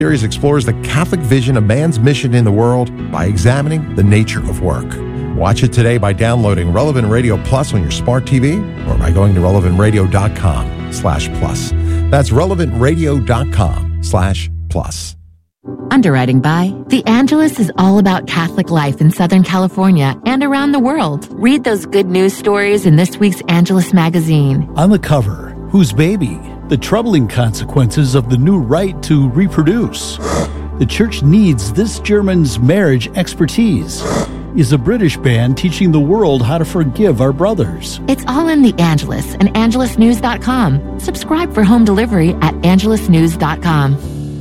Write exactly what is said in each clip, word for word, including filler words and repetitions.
Series explores the Catholic vision of man's mission in the world by examining the nature of work. Watch it today by downloading Relevant Radio Plus on your smart T V or by going to relevant radio dot com slash plus. That's relevant radio dot com slash plus. Underwriting by The Angelus is all about Catholic life in Southern California and around the world. Read those good news stories in this week's Angelus magazine. On the cover, whose baby? The troubling consequences of the new right to reproduce. The church needs this German's marriage expertise. Is a British band teaching the world how to forgive our brothers? It's all in The Angelus and angelus news dot com. Subscribe for home delivery at angelus news dot com.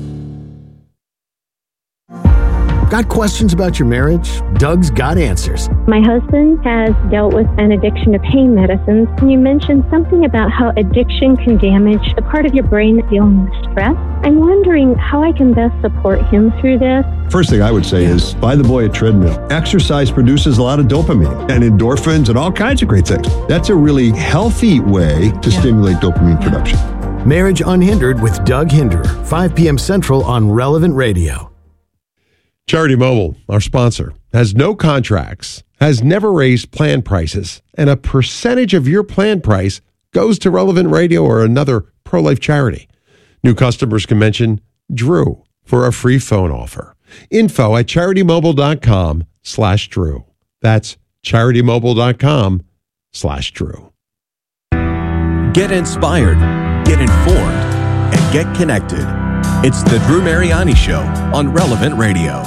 Got questions about your marriage? Doug's got answers. My husband has dealt with an addiction to pain medicines. You mentioned something about how addiction can damage the part of your brain that's dealing with stress. I'm wondering how I can best support him through this. First thing I would say is buy the boy a treadmill. Exercise produces a lot of dopamine and endorphins and all kinds of great things. That's a really healthy way to yeah. stimulate dopamine production. Marriage Unhindered with Doug Hinderer, five p.m. Central on Relevant Radio. Charity Mobile, our sponsor, has no contracts, has never raised plan prices, and a percentage of your plan price goes to Relevant Radio or another pro-life charity. New customers can mention Drew for a free phone offer. Info at charitymobile.com slash Drew. That's charitymobile.com slash Drew. Get inspired, get informed, and get connected. It's the Drew Mariani Show on Relevant Radio.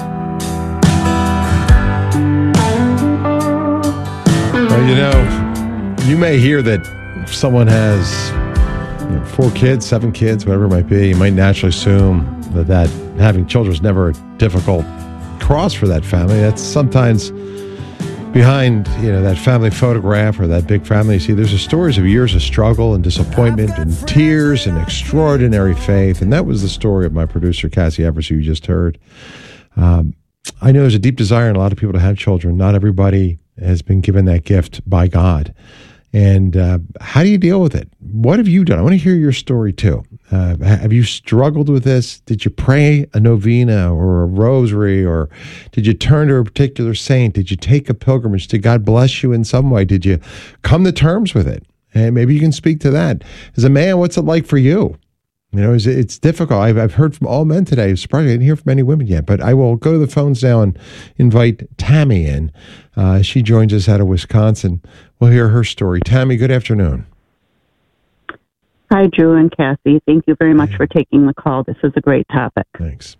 Well, you know, you may hear that someone has you know, four kids, seven kids, whatever it might be. You might naturally assume that, that having children is never a difficult cross for that family. That's sometimes behind, you know, that family photograph or that big family. You see, there's a stories of years of struggle and disappointment and tears and extraordinary faith. And that was the story of my producer, Cassie Evers, who you just heard. Um, I know there's a deep desire in a lot of people to have children. Not everybody has been given that gift by God. And uh, how do you deal with it? What have you done? I want to hear your story too. Uh, have you struggled with this? Did you pray a novena or a rosary, or did you turn to a particular saint? Did you take a pilgrimage? Did God bless you in some way? Did you come to terms with it? And maybe you can speak to that. As a man, what's it like for you? You know, it's, it's difficult. I've, I've heard from all men today. Surprisingly, I didn't hear from any women yet, but I will go to the phones now and invite Tammy in. Uh, she joins us out of Wisconsin. We'll hear her story. Tammy, good afternoon. Hi, Drew and Cassie. Thank you very much yeah. for taking the call. This is a great topic. Thanks.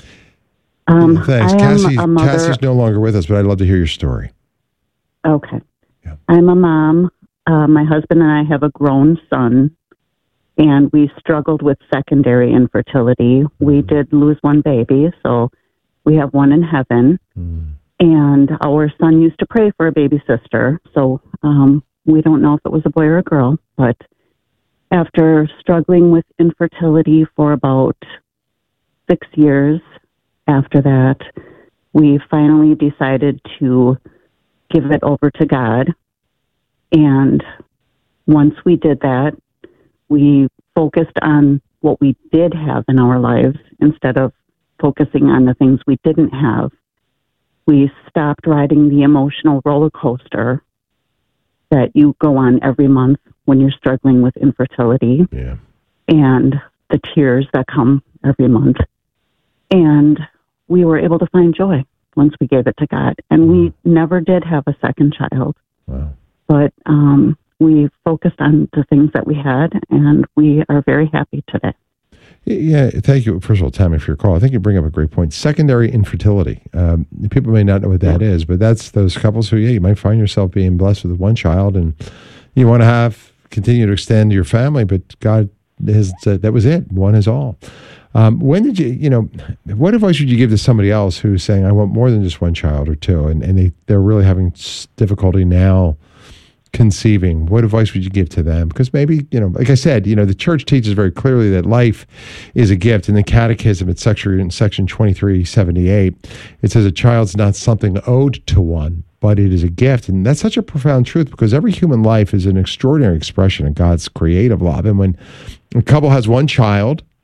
Um, yeah, thanks. I Cassie's, am a mother. Cassie's no longer with us, but I'd love to hear your story. Okay. Yeah. I'm a mom. Uh, my husband and I have a grown son, and we struggled with secondary infertility. Mm. We did lose one baby, so we have one in heaven. Mm. And our son used to pray for a baby sister, so um, we don't know if it was a boy or a girl, but after struggling with infertility for about six years after that, we finally decided to give it over to God. And once we did that, we focused on what we did have in our lives instead of focusing on the things we didn't have. We stopped riding the emotional roller coaster that you go on every month when you're struggling with infertility, yeah. and the tears that come every month. And we were able to find joy once we gave it to God. And mm. we never did have a second child. Wow. But um, we focused on the things that we had, and we are very happy today. Yeah, thank you, first of all, Tammy, for your call. I think you bring up a great point. Secondary infertility. Um, people may not know what that yeah. is, but that's those couples who, yeah, you might find yourself being blessed with one child, and you want to have, continue to extend your family, but God has said that was it. One is all. Um, when did you, you know, what advice would you give to somebody else who's saying, I want more than just one child or two, and, and they, they're really having difficulty now conceiving? What advice would you give to them? Because maybe, you know, like I said, you know, the church teaches very clearly that life is a gift. In the Catechism, it's section, section twenty-three seventy-eight, it says a child's not something owed to one, but it is a gift. And that's such a profound truth, because every human life is an extraordinary expression of God's creative love. And when a couple has one child,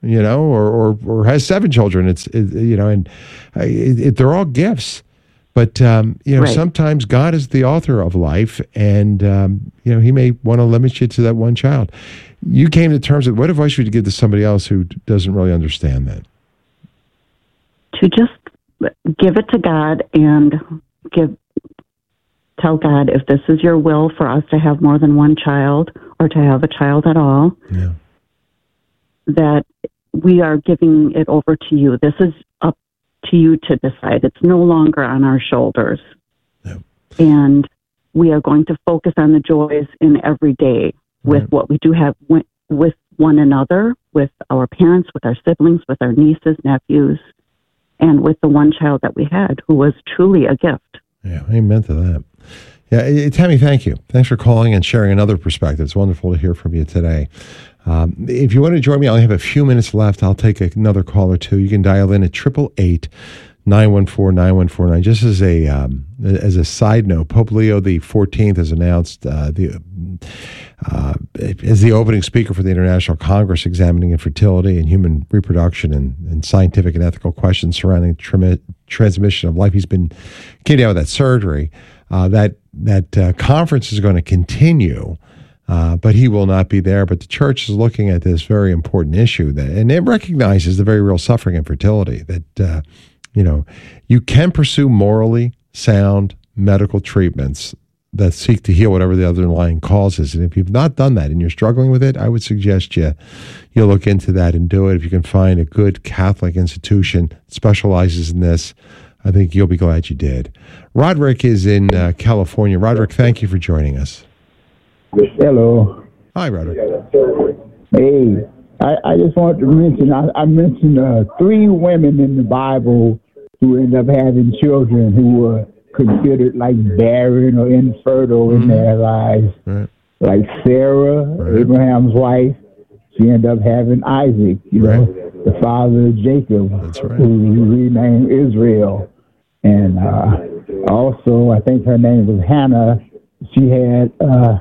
you know, or or, or has seven children. It's it, you know, and it, it, they're all gifts. But um, you know, Right. sometimes God is the author of life, and um, you know, He may want to limit you to that one child. You came to terms with what advice would you give to somebody else who doesn't really understand that? To just give it to God and give tell God, if this is your will for us to have more than one child or to have a child at all, Yeah. that we are giving it over to you. This is up to you to decide. It's no longer on our shoulders. Yeah. And we are going to focus on the joys in every day with Right. what we do have wi- with one another, with our parents, with our siblings, with our nieces, nephews, and with the one child that we had who was truly a gift. Yeah, amen to that. Yeah, eh, Tammy, thank you. Thanks for calling and sharing another perspective. It's wonderful to hear from you today. Um, if you want to join me, I only have a few minutes left. I'll take another call or two. You can dial in at eight eight eight, nine one four, nine one four nine. Just as a um, as a side note, Pope Leo the fourteenth has announced uh, the uh, as the opening speaker for the International Congress examining infertility and human reproduction and, and scientific and ethical questions surrounding tra- transmission of life. He's been getting out of that surgery. Uh, that that uh, conference is going to continue, uh, but he will not be there. But the church is looking at this very important issue, that, and it recognizes the very real suffering and fertility. That uh, you know, you can pursue morally sound medical treatments that seek to heal whatever the underlying cause is. And if you've not done that and you're struggling with it, I would suggest you you look into that and do it. If you can find a good Catholic institution that specializes in this, I think you'll be glad you did. Roderick is in uh, California. Roderick, thank you for joining us. Hello. Hi, Roderick. Hey, I, I just wanted to mention, I, I mentioned uh, three women in the Bible who ended up having children who were considered like barren or infertile Mm-hmm. in their lives. Right. Like Sarah, Right. Abraham's wife, she ended up having Isaac, you know, Right. the father of Jacob, That's right. who he renamed Israel. And uh, also, I think her name was Hannah. She had uh,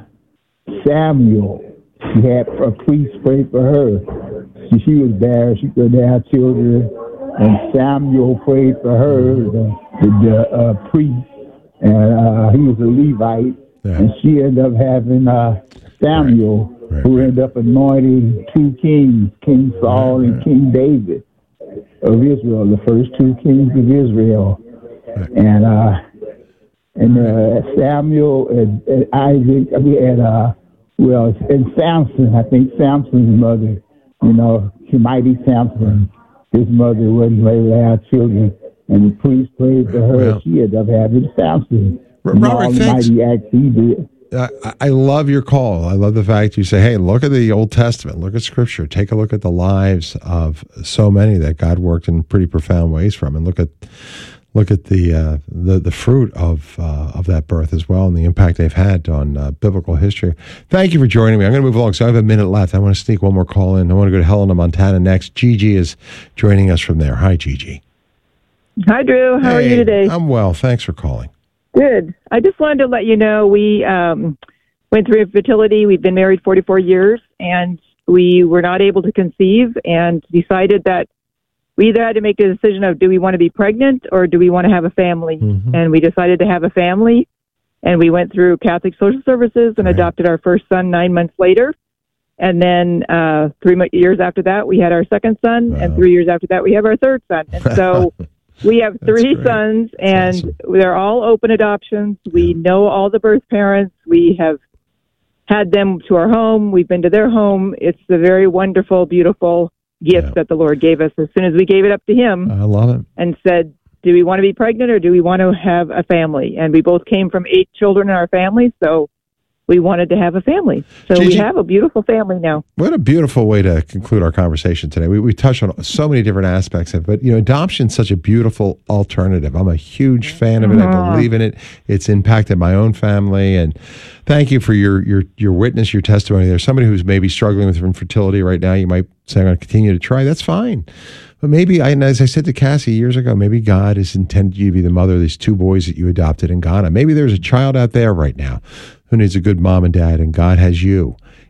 Samuel. She had a priest pray for her. She, she was barren. She couldn't have children. And Samuel prayed for her, the, the, the uh, priest. And uh, he was a Levite. Yeah. And she ended up having uh, Samuel, Right. Right. who ended up anointing two kings, King Saul Right. and King David of Israel, the first two kings of Israel. Right. And uh, and uh, Samuel and, and Isaac, I mean, and uh, well, and Samson. I think Samson's mother, you know, mighty Samson, his mother wasn't ready to have children, and the priest prayed for her. Well, she ended up having Samson. R- And Robert, all the thanks. mighty acts he did. I, I love your call. I love the fact you say, hey, look at the Old Testament, look at Scripture, take a look at the lives of so many that God worked in pretty profound ways from, and look at look at the uh, the, the fruit of uh, of that birth as well, and the impact they've had on uh, biblical history. Thank you for joining me. I'm going to move along, so I have a minute left. I want to sneak one more call in. I want to go to Helena, Montana next. Gigi is joining us from there. Hi, Gigi. Hi, Drew. How are Hey, you today? I'm well. Thanks for calling. Good. I just wanted to let you know we um, went through infertility. We've been married forty-four years, and we were not able to conceive and decided that we either had to make a decision of do we want to be pregnant or do we want to have a family. Mhm. And we decided to have a family, and we went through Catholic Social Services and Right. adopted our first son nine months later. And then uh, three mo- years after that, we had our second son, Wow. and three years after that, we have our third son. And so we have That's three great. sons, and awesome. they're all open adoptions. We Yeah. know all the birth parents. We have had them to our home. We've been to their home. It's a very wonderful, beautiful gift Yeah. that the Lord gave us as soon as we gave it up to Him I love it. and said, do we want to be pregnant or do we want to have a family? And we both came from eight children in our family, so we wanted to have a family. So we Gigi- have a beautiful family now. What a beautiful way to conclude our conversation today. We, we touched on so many different aspects of it, but you know, adoption is such a beautiful alternative. I'm a huge fan of it. I believe in it. It's impacted my own family, and thank you for your your your witness, your testimony. There's somebody who's maybe struggling with infertility right now. You might say, "I'm going to continue to try." That's fine. But maybe, I, and as I said to Cassie years ago, maybe God has intended you to be the mother of these two boys that you adopted in Ghana. Maybe there's a child out there right now who needs a good mom and dad, and God has you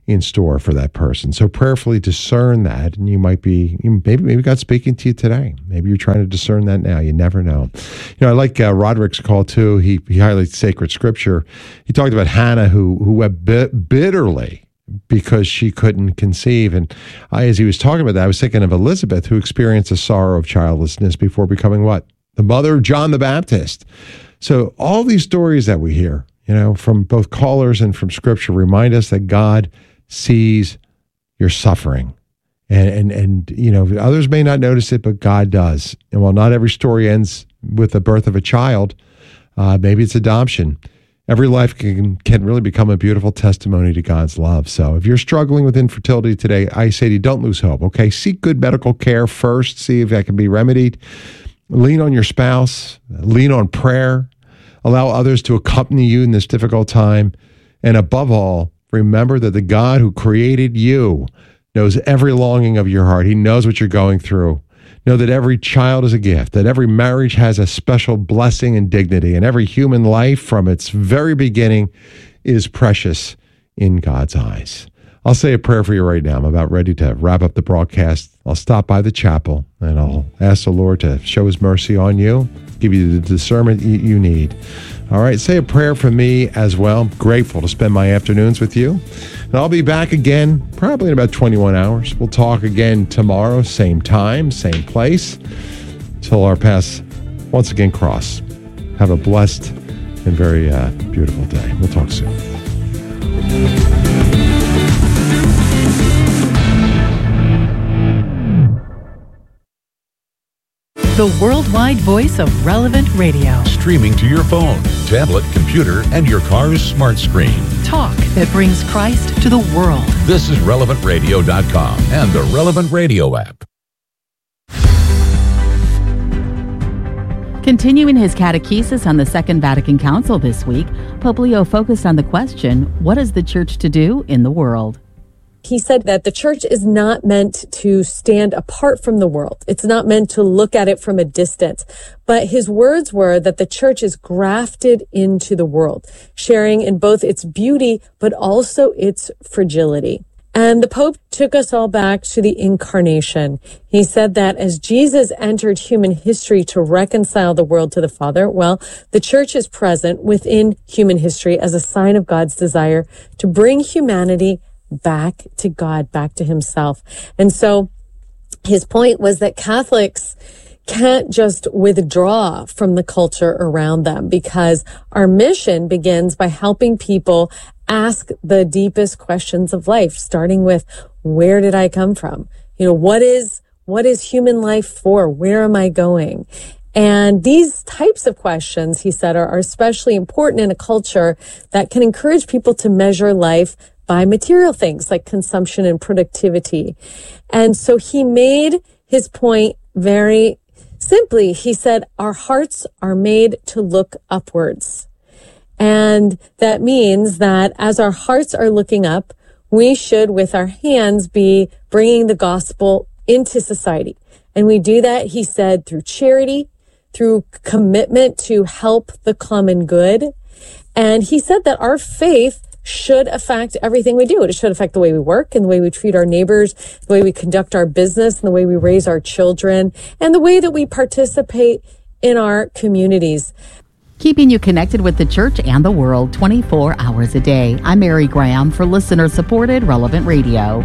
in store for that person. So prayerfully discern that, and you might be, maybe maybe God's speaking to you today. Maybe you're trying to discern that now. You never know. You know, I like uh, Roderick's call too. He he highlights sacred scripture. He talked about Hannah who who wept bit- bitterly because she couldn't conceive. And I, as he was talking about that, I was thinking of Elizabeth, who experienced the sorrow of childlessness before becoming what? The mother of John the Baptist. So all these stories that we hear, you know, from both callers and from scripture remind us that God sees your suffering. And, and, and, you know, others may not notice it, but God does. And while not every story ends with the birth of a child, uh, maybe it's adoption. Every life can, can really become a beautiful testimony to God's love. So if you're struggling with infertility today, I say to you, don't lose hope, okay? Seek good medical care first. See if that can be remedied. Lean on your spouse. Lean on prayer. Allow others to accompany you in this difficult time. And above all, remember that the God who created you knows every longing of your heart. He knows what you're going through. Know that every child is a gift, that every marriage has a special blessing and dignity, and every human life from its very beginning is precious in God's eyes. I'll say a prayer for you right now. I'm about ready to wrap up the broadcast. I'll stop by the chapel, and I'll ask the Lord to show his mercy on you, give you the discernment you need. All right, say a prayer for me as well. I'm grateful to spend my afternoons with you. And I'll be back again probably in about twenty-one hours. We'll talk again tomorrow, same time, same place, till our paths once again cross. Have a blessed and very uh, beautiful day. We'll talk soon. The worldwide voice of Relevant Radio. Streaming to your phone, tablet, computer, and your car's smart screen. Talk that brings Christ to the world. This is relevant radio dot com and the Relevant Radio app. Continuing his catechesis on the Second Vatican Council this week, Pope Leo focused on the question, what is the church to do in the world? He said that the church is not meant to stand apart from the world. It's not meant to look at it from a distance. But his words were that the church is grafted into the world, sharing in both its beauty, but also its fragility. And the Pope took us all back to the incarnation. He said that as Jesus entered human history to reconcile the world to the Father, well, the church is present within human history as a sign of God's desire to bring humanity back to God, back to himself. And so his point was that Catholics can't just withdraw from the culture around them, because our mission begins by helping people ask the deepest questions of life, starting with, where did I come from? You know, what is, what is human life for? Where am I going? And these types of questions, he said, are, are especially important in a culture that can encourage people to measure life by material things like consumption and productivity. And so he made his point very simply. He said, our hearts are made to look upwards. And that means that as our hearts are looking up, we should, with our hands, be bringing the gospel into society. And we do that, he said, through charity, through commitment to help the common good. And he said that our faith should affect everything we do. It should affect the way we work and the way we treat our neighbors, the way we conduct our business and the way we raise our children, and the way that we participate in our communities. Keeping you connected with the church and the world twenty-four hours a day. I'm Mary Graham for listener-supported Relevant Radio.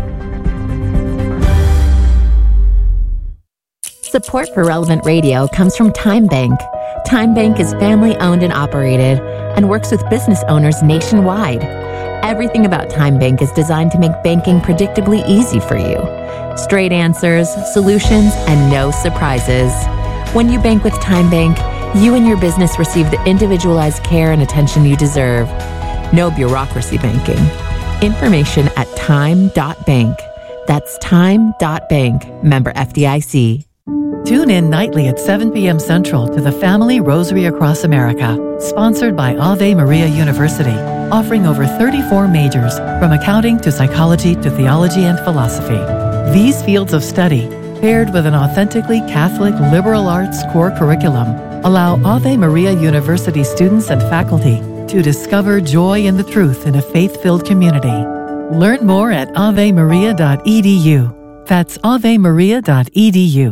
Support for Relevant Radio comes from Time Bank. Time Bank is family-owned and operated and works with business owners nationwide. Everything about Time Bank is designed to make banking predictably easy for you. Straight answers, solutions, and no surprises. When you bank with Time Bank, you and your business receive the individualized care and attention you deserve. No bureaucracy banking. Information at time dot bank. That's time dot bank. Member F D I C. Tune in nightly at seven p.m. Central to the Family Rosary Across America, sponsored by Ave Maria University, offering over thirty-four majors, from accounting to psychology to theology and philosophy. These fields of study, paired with an authentically Catholic liberal arts core curriculum, allow Ave Maria University students and faculty to discover joy in the truth in a faith-filled community. Learn more at ave maria dot e d u. That's ave maria dot e d u.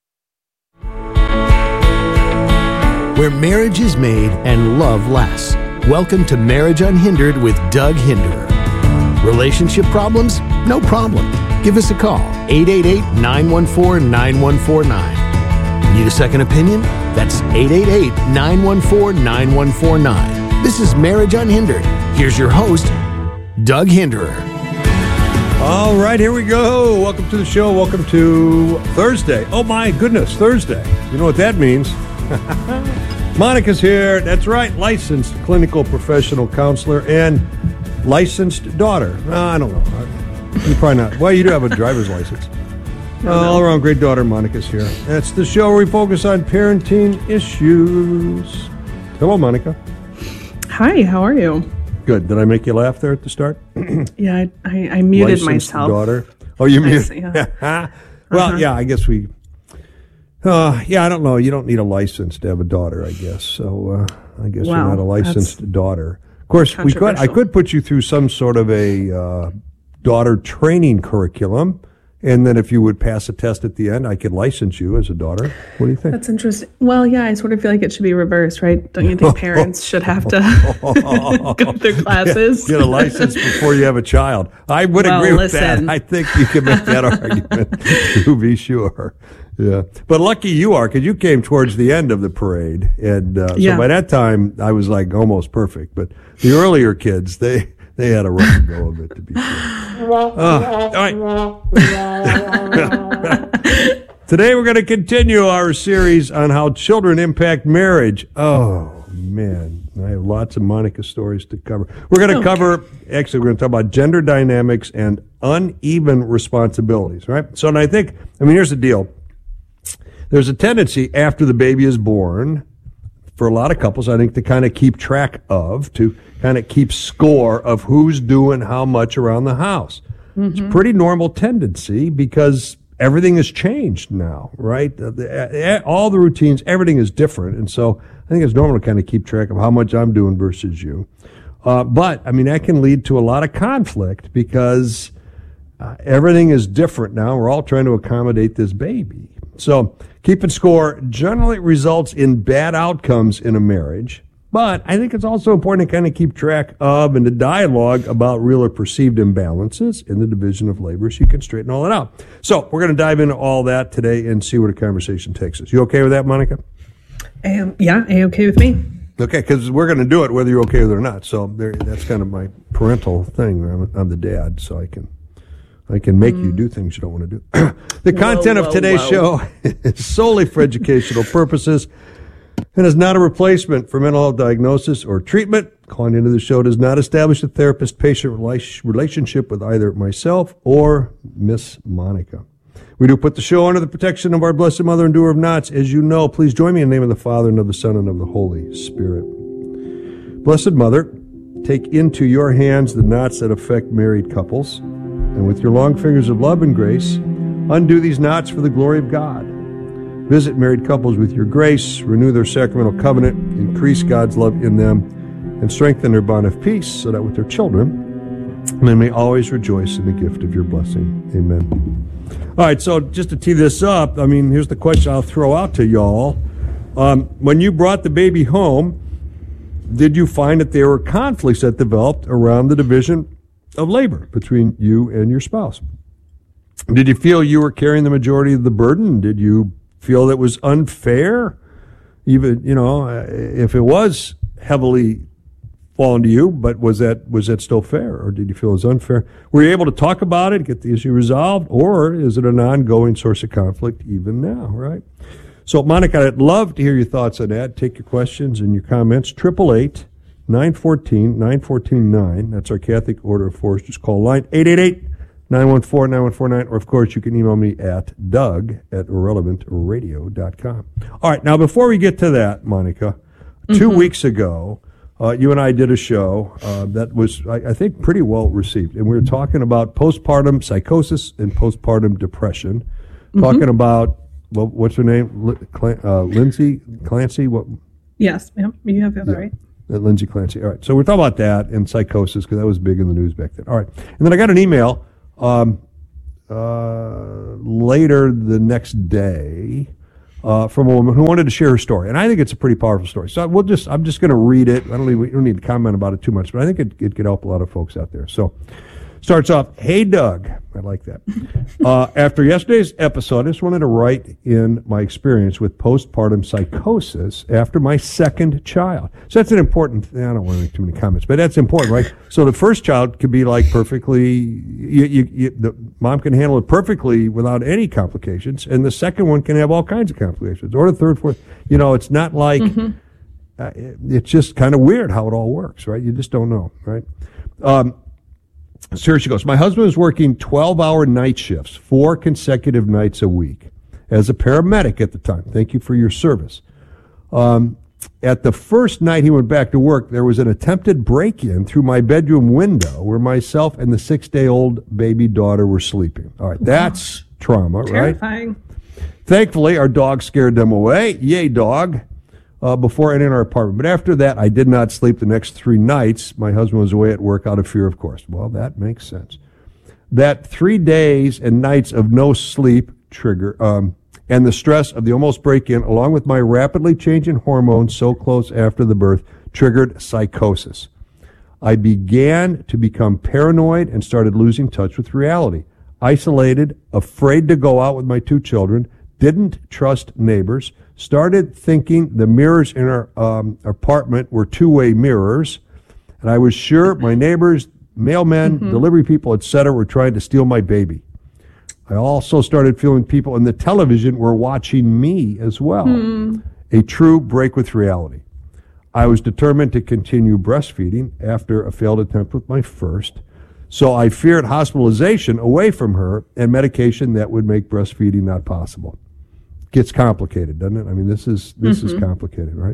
Where marriage is made and love lasts. Welcome to Marriage Unhindered with Doug Hinderer. Relationship problems? No problem. Give us a call, eight eight eight, nine one four, nine one four nine. Need a second opinion? That's eight eight eight, nine one four, nine one four nine. This is Marriage Unhindered. Here's your host, Doug Hinderer. All right, here we go. Welcome to the show. Welcome to Thursday. Oh, my goodness, Thursday. You know what that means. Monica's here. That's right, licensed clinical professional counselor and licensed daughter. Uh, I don't know. You probably not. Well, you do have a driver's license. No, uh, no. All around great daughter, Monica's here. That's the show where we focus on parenting issues. Hello, Monica. Hi, how are you? Good. Did I make you laugh there at the start? Yeah, I, I, I muted Licensed myself. daughter. Oh, you I muted. see, yeah. Well, Uh-huh. yeah, I guess we. Uh, yeah, I don't know. You don't need a license to have a daughter, I guess. So uh, I guess Wow, you're not a licensed that's daughter. Of course, we could. I controversial. could put you through some sort of a uh, daughter training curriculum, and then if you would pass a test at the end, I could license you as a daughter. What do you think? That's interesting. Well, yeah, I sort of feel like it should be reversed, right? Don't you think parents should have to go through classes? Get a license before you have a child. I would Well, agree with listen. that. I think you can make that argument, to be sure. Yeah. But lucky you are, because you came towards the end of the parade. And uh, Yeah. so by that time, I was like almost perfect. But the earlier kids, they, they had a rough go of it, to be sure. Uh, all right. Today we're going to continue our series on how children impact marriage. Oh, man. I have lots of Monica stories to cover. We're going to Okay. cover, actually, we're going to talk about gender dynamics and uneven responsibilities, right? So, and I think, I mean, here's the deal. There's a tendency after the baby is born, for a lot of couples, I think, to kind of keep track of, to kind of keep score of who's doing how much around the house. It's a pretty normal tendency because everything has changed now, right? The- the- all the routines, everything is different. And so I think it's normal to kind of keep track of how much I'm doing versus you. Uh, but, I mean, that can lead to a lot of conflict because uh, everything is different now. We're all trying to accommodate this baby. So keeping score generally results in bad outcomes in a marriage. But I think it's also important to kind of keep track of and to dialogue about real or perceived imbalances in the division of labor so you can straighten all that out. So we're going to dive into all that today and see where the conversation takes us. You okay with that, Monica? Um, yeah, A-okay with me. Okay, because we're going to do it whether you're okay with it or not. So there, that's kind of my parental thing. I'm, I'm the dad, so I can I can make you do things you don't want to do. The content Whoa, of whoa, today's whoa. show is solely for educational purposes and is not a replacement for mental health diagnosis or treatment. Calling into the show does not establish a therapist-patient rela- relationship with either myself or Miss Monica. We do put the show under the protection of our Blessed Mother and Doer of Knots. As you know, please join me in the name of the Father, and of the Son, and of the Holy Spirit. Blessed Mother, take into your hands the knots that affect married couples, and with your long fingers of love and grace, undo these knots for the glory of God. Visit married couples with your grace, renew their sacramental covenant, increase God's love in them, and strengthen their bond of peace, so that with their children, they may always rejoice in the gift of your blessing. Amen. All right, so just to tee this up, I mean, here's the question I'll throw out to y'all. Um, when you brought the baby home, did you find that there were conflicts that developed around the division of labor between you and your spouse? Did you feel you were carrying the majority of the burden? Did you feel that was unfair? Even, you know, if it was heavily fallen to you, but was that was that still fair, or did you feel it was unfair? Were you able to talk about it, get the issue resolved, or is it an ongoing source of conflict even now, right? So, Monica, I'd love to hear your thoughts on that. Take your questions and your comments. triple eight, nine one four, nine one four nine. That's our Catholic Order of Foresters call line, eight eight eight, nine one four, nine one four nine. Or, of course, you can email me at doug at irrelevant radio dot com. All right, now, before we get to that, Monica, two Mm-hmm. weeks ago, uh, you and I did a show uh, that was, I, I think, pretty well received. And we were talking about postpartum psychosis and postpartum depression, Mm-hmm. talking about, well, what's her name? Li- Clan- uh, Lindsay Clancy? What? Yes, yep, you have the other right. That Lindsay Clancy. All right. So we're talking about that and psychosis because that was big in the news back then. All right. And then I got an email um, uh, later the next day uh, from a woman who wanted to share her story, and I think it's a pretty powerful story. So we'll just I'm just going to read it. I don't need, we don't need to comment about it too much, but I think it, it could help a lot of folks out there. So. Starts off, hey, Doug. I like that. Uh, after yesterday's episode, I just wanted to write in my experience with postpartum psychosis after my second child. So that's an important, I don't want to make too many comments, but that's important, right? So the first child could be like perfectly, you, you, you, the mom can handle it perfectly without any complications, and the second one can have all kinds of complications, or the third, fourth. You know, it's not like, mm-hmm. uh, it, it's just kind of weird how it all works, right? You just don't know, right? Um, So here she goes. My husband was working twelve-hour night shifts, four consecutive nights a week, as a paramedic at the time. Thank you for your service. Um, at the first night he went back to work, there was an attempted break-in through my bedroom window where myself and the six-day-old baby daughter were sleeping. All right, that's wow. trauma, Terrifying. right? Terrifying. Thankfully, our dog scared them away. Yay, dog. Uh, before entering our apartment. But after that, I did not sleep the next three nights. My husband was away at work out of fear, of course. Well, that makes sense. That three days and nights of no sleep trigger, um, and the stress of the almost break-in, along with my rapidly changing hormones so close after the birth, triggered psychosis. I began to become paranoid and started losing touch with reality. Isolated, afraid to go out with my two children, didn't trust neighbors, started thinking the mirrors in our um, apartment were two-way mirrors, and I was sure my neighbors, mailmen, mm-hmm. delivery people, et cetera, were trying to steal my baby. I also started feeling people in the television were watching me as well. Mm. A true break with reality. I was determined to continue breastfeeding after a failed attempt with my first, so I feared hospitalization away from her and medication that would make breastfeeding not possible. Gets complicated, doesn't it? I mean, this is this mm-hmm. is complicated, right?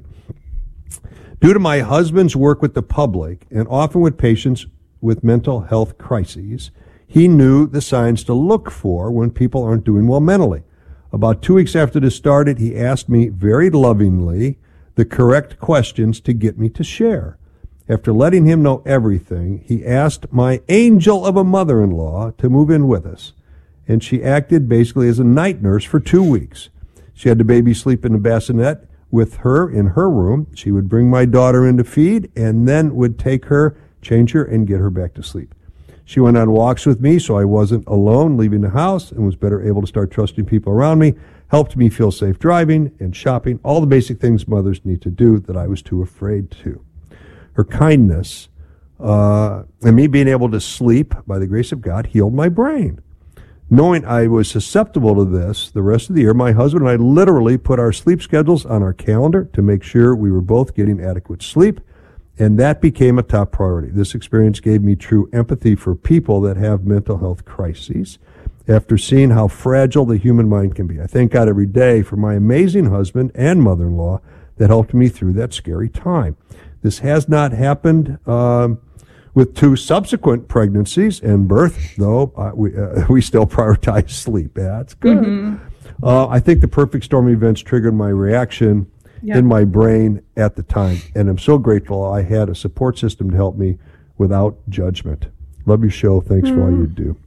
Due to my husband's work with the public and often with patients with mental health crises, he knew the signs to look for when people aren't doing well mentally. About two weeks after this started, he asked me very lovingly the correct questions to get me to share. After letting him know everything, he asked my angel of a mother-in-law to move in with us, and she acted basically as a night nurse for two weeks. She had the baby sleep in the bassinet with her in her room. She would bring my daughter in to feed and then would take her, change her, and get her back to sleep. She went on walks with me so I wasn't alone leaving the house and was better able to start trusting people around me, helped me feel safe driving and shopping, all the basic things mothers need to do that I was too afraid to. Her kindness uh, and me being able to sleep, by the grace of God, healed my brain. Knowing I was susceptible to this the rest of the year, my husband and I literally put our sleep schedules on our calendar to make sure we were both getting adequate sleep, and that became a top priority. This experience gave me true empathy for people that have mental health crises after seeing how fragile the human mind can be. I thank God every day for my amazing husband and mother-in-law that helped me through that scary time. This has not happened um, with two subsequent pregnancies and birth, though, uh, we uh, we still prioritize sleep. That's good. Mm-hmm. Uh, I think the perfect storm events triggered my reaction yep. in my brain at the time, and I'm so grateful I had a support system to help me without judgment. Love your show. Thanks mm. for all you do.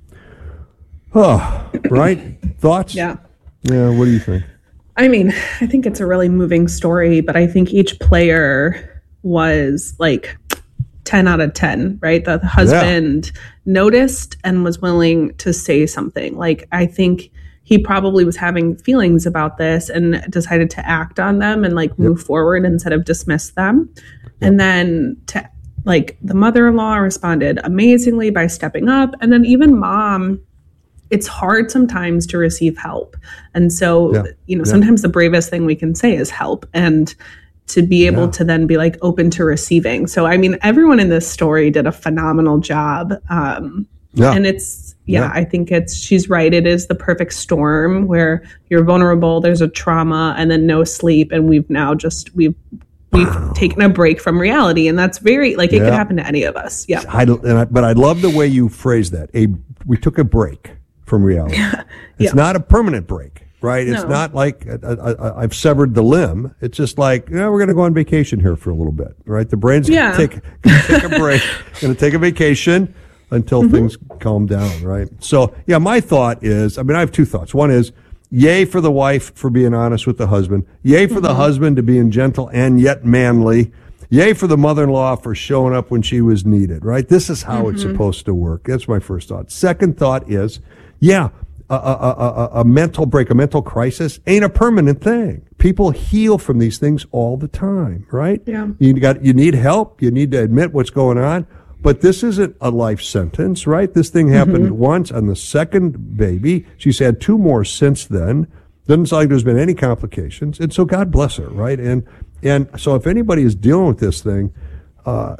Oh, right? Thoughts? Yeah. Yeah, what do you think? I mean, I think it's a really moving story, but I think each player was like ten out of ten, right? The husband yeah. noticed and was willing to say something. Like, I think he probably was having feelings about this and decided to act on them and like move yep. forward instead of dismiss them. Yep. And then to like the mother-in-law responded amazingly by stepping up. And then even mom, it's hard sometimes to receive help. And so, yeah. you know, yeah. sometimes the bravest thing we can say is help. And to be able yeah. to then be like open to receiving. So, I mean, everyone in this story did a phenomenal job. Um, yeah. And it's, yeah, yeah, I think it's, she's right. It is the perfect storm where you're vulnerable, there's a trauma, and then no sleep. And we've now just, we've, we've wow. taken a break from reality. And that's very, like, it yeah. could happen to any of us. Yeah. I, and I, but I love the way you phrase that. A, we took a break from reality. Yeah. It's yeah. not a permanent break. right? It's No. not like I, I, I've severed the limb. It's just like, you know, we're going to go on vacation here for a little bit, right? The brain's Yeah. going to take, gonna take a break, going to take a vacation until Mm-hmm. things calm down, right? So, yeah, my thought is, I mean, I have two thoughts. One is, yay for the wife for being honest with the husband. Yay for the Mm-hmm. husband to being gentle and yet manly. Yay for the mother-in-law for showing up when she was needed, right? This is how it's Mhm. supposed to work. That's my first thought. Second thought is, yeah, a, a, a, a, a mental break, a mental crisis ain't a permanent thing. People heal from these things all the time, right? Yeah. You got, you need help. You need to admit what's going on. But this isn't a life sentence, right? This thing happened Mhm. once on the second baby. She's had two more since then. Doesn't sound like there's been any complications. And so God bless her, right? And, and so if anybody is dealing with this thing, uh,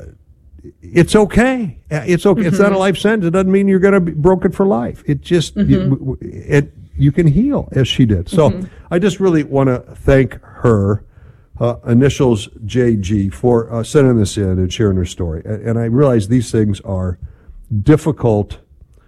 it's okay. It's okay. It's not a Mhm. life sentence. It doesn't mean you're going to be broken for life. It just, Mhm. you, it, you can heal as she did. So Mhm. I just really want to thank her, uh, initials J G, for uh, sending this in and sharing her story. And, and I realize these things are difficult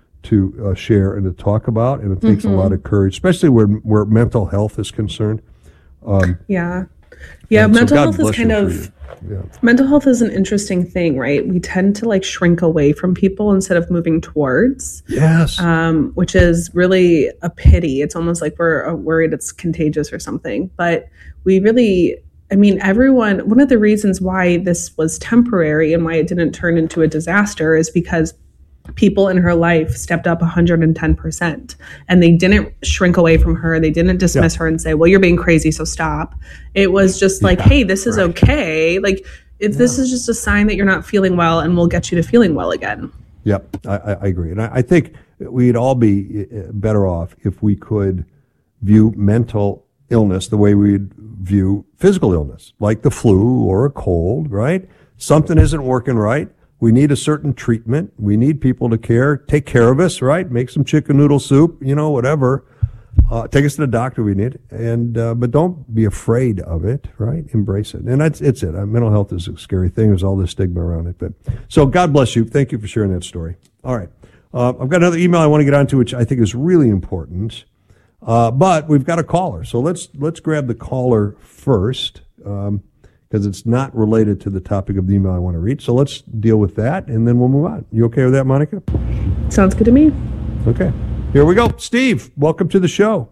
to uh, share and to talk about, and it takes Mhm. a lot of courage, especially where where mental health is concerned. Um, Yeah. Yeah, and so mental God health is bless kind you for of you. Yeah. mental health is an interesting thing, right? We tend to like shrink away from people instead of moving towards. Yes. Um, which is really a pity. It's almost like we're uh, worried it's contagious or something. But we really, I mean, everyone, one of the reasons why this was temporary and why it didn't turn into a disaster is because people in her life stepped up one hundred ten percent and they didn't shrink away from her. They didn't dismiss her and say, well, you're being crazy, so stop. It was just like, Yeah, hey, this is right. okay. Like, if this is just a sign that you're not feeling well, and we'll get you to feeling well again. Yep, I, I I agree. And I, I think we'd all be uh, better off if we could view mental illness the way we'd view physical illness, like the flu or a cold, right? Something isn't working right. We need a certain treatment. We need people to care, take care of us, right? Make some chicken noodle soup, you know, whatever. Uh, take us to the doctor we need. And, uh, but don't be afraid of it, right? Embrace it. And that's, it's it. Uh, mental health is a scary thing. There's all this stigma around it. But so God bless you. Thank you for sharing that story. All right. Uh, I've got another email I want to get onto, which I think is really important. Uh, but we've got a caller. So let's, let's grab the caller first. Um, because it's not related to the topic of the email I want to read. So let's deal with that, and then we'll move on. You okay with that, Monica? Sounds good to me. Okay. Here we go. Steve, welcome to the show.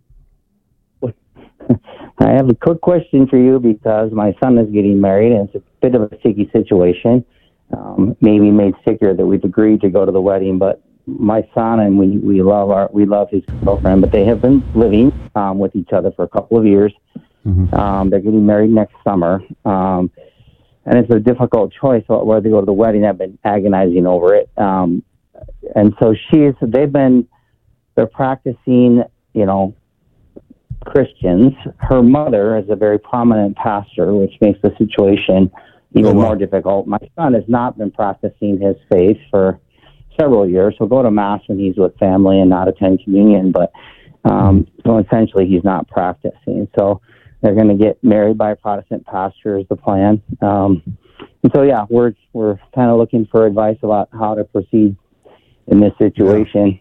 I have a quick question for you because my son is getting married, and it's a bit of a sticky situation. Um, maybe made sicker that we've agreed to go to the wedding, but my son and we, we love our we love his girlfriend, but they have been living um, with each other for a couple of years. Mm-hmm. Um, they're getting married next summer, um, and it's a difficult choice whether to go to the wedding. I've been agonizing over it, um, and so she's. They've been. They're practicing, you know, Christians. Her mother is a very prominent pastor, which makes the situation even Oh, wow. more difficult. My son has not been practicing his faith for several years. He'll go to mass when he's with family and not attend communion, but um, so essentially he's not practicing. So. They're going to get married by a Protestant pastor is the plan. Um, and so, yeah, we're we're kind of looking for advice about how to proceed in this situation.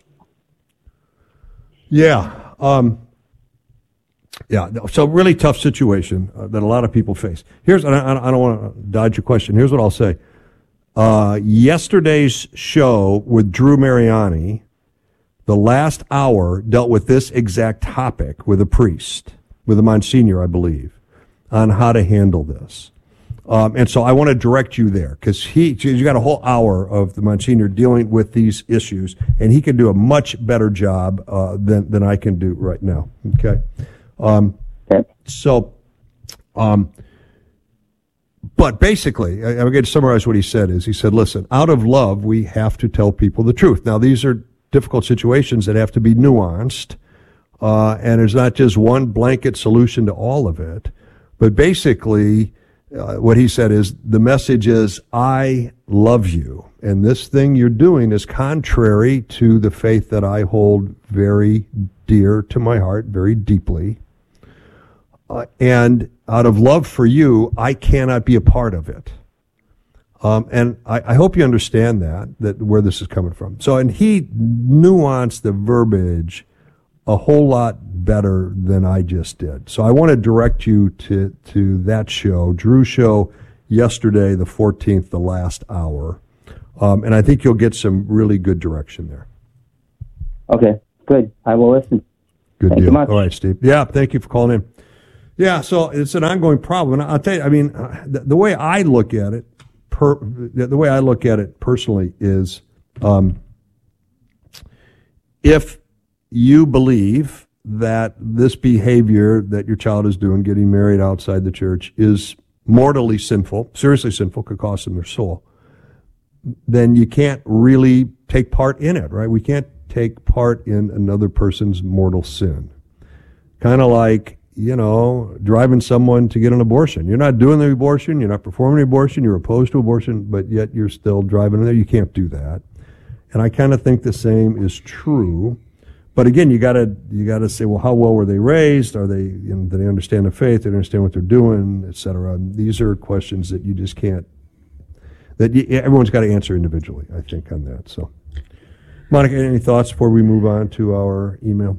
Yeah. Um, yeah. So really tough situation uh, that a lot of people face. Here's, and I, I don't want to dodge your question. Here's what I'll say. Uh, yesterday's show with Drew Mariani, the last hour dealt with this exact topic with a priest. With a Monsignor, I believe, on how to handle this. Um, and so I want to direct you there because he, you got a whole hour of the Monsignor dealing with these issues, and he can do a much better job uh, than than I can do right now. Okay. Um, okay. So, um, but basically, I, I'm going to summarize what he said. Is he said, "Listen, out of love, we have to tell people the truth." Now, these are difficult situations that have to be nuanced. Uh, and there's not just one blanket solution to all of it. But basically, uh, what he said is the message is, I love you. And this thing you're doing is contrary to the faith that I hold very dear to my heart, very deeply. Uh, and out of love for you, I cannot be a part of it. Um, and I, I hope you understand that, that where this is coming from. So, and he nuanced the verbiage a whole lot better than I just did. So I want to direct you to, to that show, Drew's show yesterday, the fourteenth, the last hour. Um, and I think you'll get some really good direction there. Okay, good. I will listen. Good Thank deal. you much. All right, Steve. Yeah, thank you for calling in. Yeah, so it's an ongoing problem. And I'll tell you, I mean, the, the way I look at it, per, the way I look at it personally is, um, if you believe that this behavior that your child is doing, getting married outside the church, is mortally sinful, seriously sinful, could cost them their soul, then you can't really take part in it, right? We can't take part in another person's mortal sin. Kind of like, you know, driving someone to get an abortion. You're not doing the abortion, you're not performing the abortion, you're opposed to abortion, but yet you're still driving there. You can't do that. And I kind of think the same is true. But again, you gotta, you gotta say, well, how well were they raised? Are they, you know, do they understand the faith? Do they understand what they're doing, et cetera? And these are questions that you just can't, that you, everyone's got to answer individually, I think, on that. So, Monica, any thoughts before we move on to our email?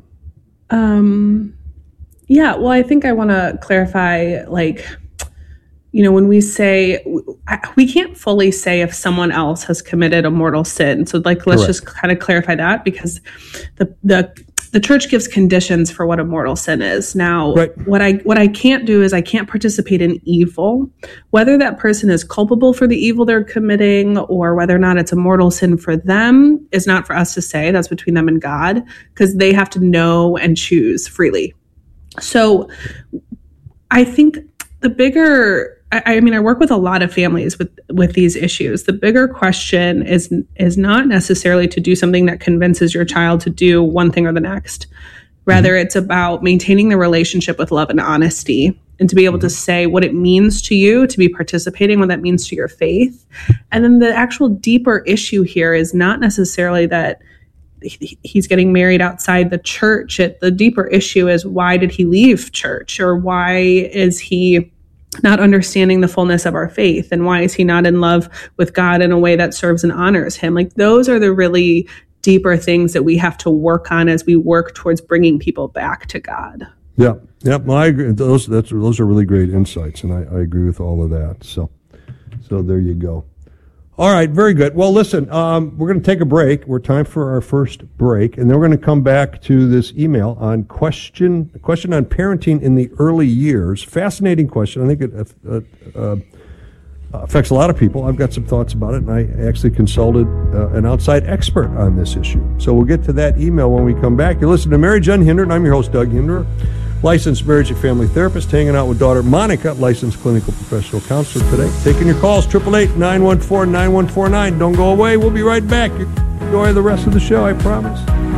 Um, yeah, well, I think I want to clarify, like, you know, when we say, we can't fully say if someone else has committed a mortal sin. So, like, let's Correct. just kind of clarify that, because the the the church gives conditions for what a mortal sin is. Now, right. what I what I can't do is I can't participate in evil, whether that person is culpable for the evil they're committing or whether or not it's a mortal sin for them is not for us to say. That's between them and God, because they have to know and choose freely. So, I think the bigger I, I mean, I work with a lot of families with, with these issues. The bigger question is is not necessarily to do something that convinces your child to do one thing or the next. Rather, mm-hmm. it's about maintaining the relationship with love and honesty, and to be able to say what it means to you to be participating, what that means to your faith. And then the actual deeper issue here is not necessarily that he's getting married outside the church. It, the deeper issue is, why did he leave church? Or why is he not understanding the fullness of our faith? And why is he not in love with God in a way that serves and honors him? Like, those are the really deeper things that we have to work on as we work towards bringing people back to God. Yeah, yeah, well, I agree. Those that's those are really great insights, and I, I agree with all of that. So, so there you go. All right, very good. Well, listen, um, we're going to take a break. We're time for our first break, and then we're going to come back to this email on question question on parenting in the early years. Fascinating question. I think it uh, uh, affects a lot of people. I've got some thoughts about it, and I actually consulted uh, an outside expert on this issue. So we'll get to that email when we come back. You're listening to Marriage Unhindered, and I'm your host, Doug Hinderer, licensed marriage and family therapist, hanging out with daughter Monica, licensed clinical professional counselor today. Taking your calls, eight eight eight, nine one four, nine one four nine. Don't go away. We'll be right back. Enjoy the rest of the show, I promise.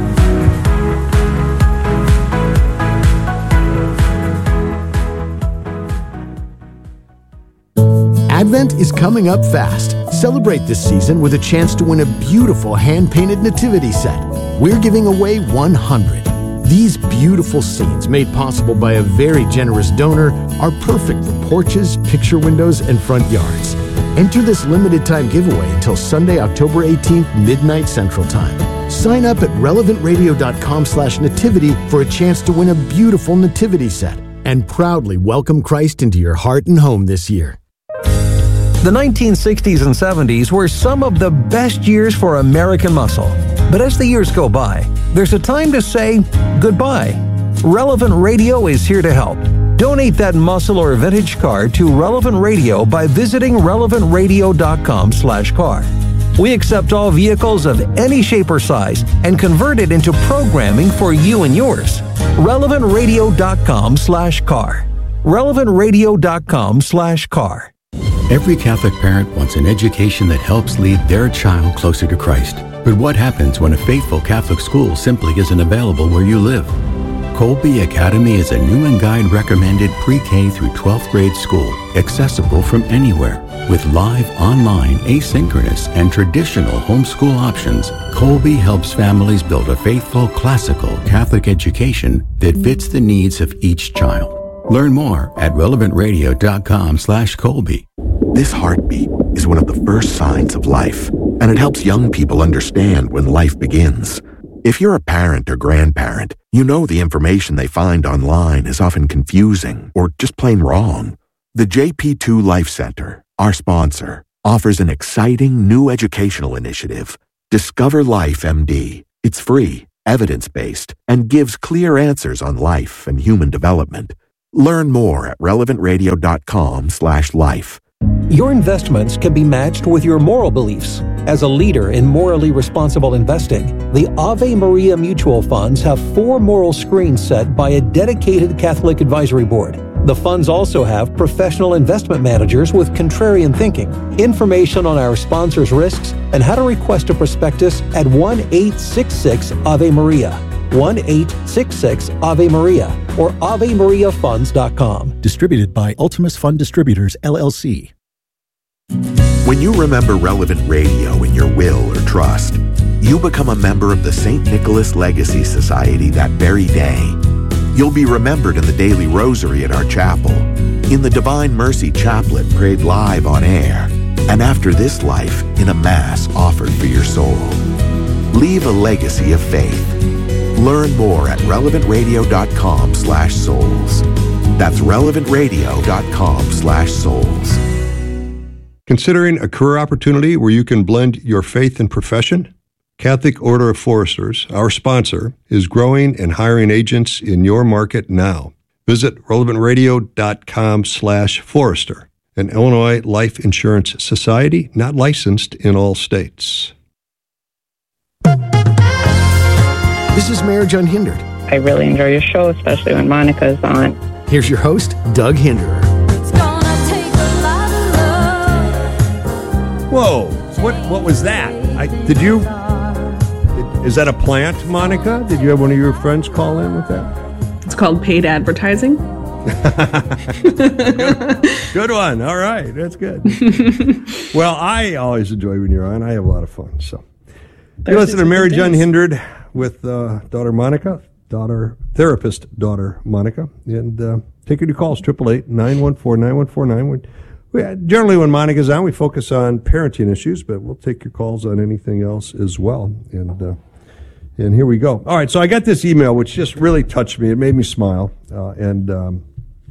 Advent is coming up fast. Celebrate this season with a chance to win a beautiful hand-painted nativity set. We're giving away one hundred. These beautiful scenes, made possible by a very generous donor, are perfect for porches, picture windows, and front yards. Enter this limited-time giveaway until Sunday, October eighteenth, midnight Central Time. Sign up at relevantradio.com slash nativity for a chance to win a beautiful nativity set, and proudly welcome Christ into your heart and home this year. The nineteen sixties and seventies were some of the best years for American muscle. But as the years go by, there's a time to say goodbye. Relevant Radio is here to help. Donate that muscle or vintage car to Relevant Radio by visiting relevantradio.com slash car. We accept all vehicles of any shape or size and convert it into programming for you and yours. relevantradio.com slash car. relevantradio.com slash car. Every Catholic parent wants an education that helps lead their child closer to Christ. But what happens when a faithful Catholic school simply isn't available where you live? Colby Academy is a new and guide recommended pre-K through twelfth grade school, accessible from anywhere. With live, online, asynchronous, and traditional homeschool options, Colby helps families build a faithful, classical Catholic education that fits the needs of each child. Learn more at relevantradio.com slash Colby. This heartbeat is one of the first signs of life, and it helps young people understand when life begins. If you're a parent or grandparent, you know the information they find online is often confusing or just plain wrong. The J P two Life Center, our sponsor, offers an exciting new educational initiative, Discover Life M D. It's free, evidence-based, and gives clear answers on life and human development. Learn more at relevantradio.com slash life. Your investments can be matched with your moral beliefs. As a leader in morally responsible investing, the Ave Maria Mutual Funds have four moral screens set by a dedicated Catholic advisory board. The funds also have professional investment managers with contrarian thinking. Information on our sponsors' risks and how to request a prospectus at one eight six six Ave Maria. one eight six six Ave Maria or ave maria funds dot com. Distributed by Ultimus Fund Distributors, L L C. When you remember Relevant Radio in your will or trust, you become a member of the Saint Nicholas Legacy Society that very day. You'll be remembered in the daily rosary at our chapel, in the Divine Mercy Chaplet prayed live on air, and after this life in a Mass offered for your soul. Leave a legacy of faith. Learn more at relevantradio.com slash souls. That's relevantradio.com slash souls. Considering a career opportunity where you can blend your faith and profession? Catholic Order of Foresters, our sponsor, is growing and hiring agents in your market now. Visit relevantradio.com slash Forester, an Illinois life insurance society not licensed in all states. This is Marriage Unhindered. I really enjoy your show, especially when Monica's on. Here's your host, Doug Hinderer. Whoa, what what was that? I, did you, is that a plant, Monica? Did you have one of your friends call in with that? It's called paid advertising. good, good one. All right, that's good. Well, I always enjoy when you're on. I have a lot of fun. So you listen to Marriage Unhindered with uh, daughter Monica, daughter therapist daughter Monica, and uh, take your calls, eight eight eight, nine one four, nine one four nine. We, generally, when Monica's on, we focus on parenting issues, but we'll take your calls on anything else as well. And uh, and here we go. All right, so I got this email, which just really touched me. It made me smile. Uh, and um,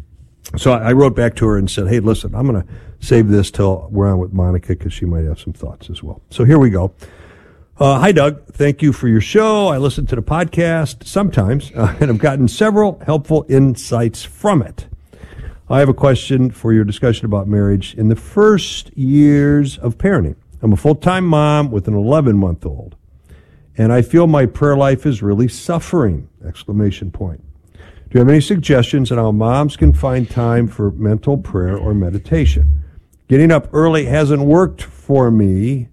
so I wrote back to her and said, hey, listen, I'm going to save this till we're on with Monica because she might have some thoughts as well. So here we go. Uh, hi, Doug. Thank you for your show. I listen to the podcast sometimes, uh, and I've gotten several helpful insights from it. I have a question for your discussion about marriage in the first years of parenting. I'm a full-time mom with an eleven-month-old, and I feel my prayer life is really suffering, exclamation point. Do you have any suggestions on how moms can find time for mental prayer or meditation? Getting up early hasn't worked for me